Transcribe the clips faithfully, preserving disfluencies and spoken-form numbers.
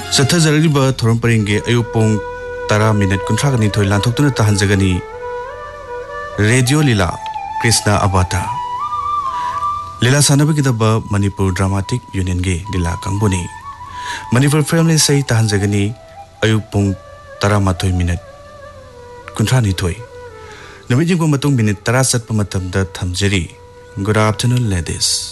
Sathazarib Thorum Peringe Ayupong Tara Minute Contragani Toilan Tokuna Tahanzagani Radio Lila Krishna Abata Lila Sanabakitaba Manipur Dramatic Union Ge Lila Kangbuni Manipur Family Say Tahanzagani Ayupong Tara Matoi Minute Contrani Toy Namijing Matung Minute Tarasat Pamatam da Tamjeri. Good afternoon, ladies.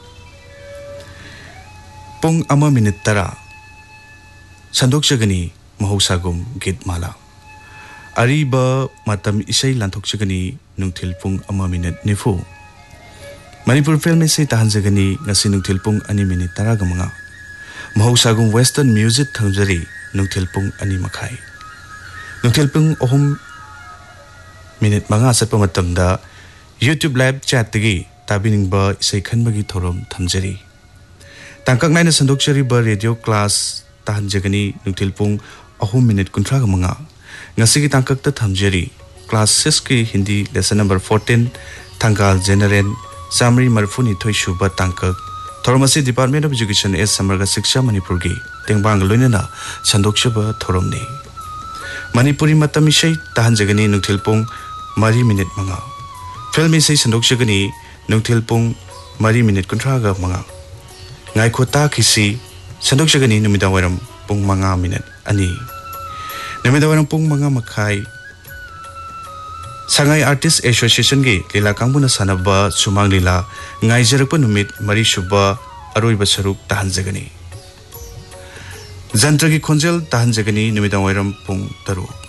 Pong ama minute tara Sandok Shagani Mahosagum Git Mala Ariba Matam Isay Lantok Shagani Nungtil Pong ama minute nifu Manipur Film Say Tahanzagani Nasi Nungtil Pong ani minute tara gamanga Mahosagum Western Music Thamjari Nungtil Pong ani makai Nungtil Pong ohum minute manga sat pamatam da YouTube live chat tagi tabining ba isay khanbagi thorom thamjari tangkak naina sandokchari ba radio class tahanjagani nungtilpung ahum minute kuntra ga manga ngasigi tangkak ta thamjari class six ki Hindi lesson number fourteen thangal general samri marfuni thoi shuba tangkak thoromasi Department of Education as samarga shiksha Manipur gi tengbang loinana sandokchaba thoromni Manipuri matam isay tahanjagani nungtilpung mari minute manga film isay sandokchagani nungtilpung mari minute kuntra ga manga ngai khota khisi sandok shagani numida waram pung manga minute ani numida waram pung manga makhai sangai artist association ge lila kangbuna sanaba sumang lila ngai jarakpa numit mari suba aroi basaruk tahanjagani jantra gi khonjel tahanjagani numida waram pung taru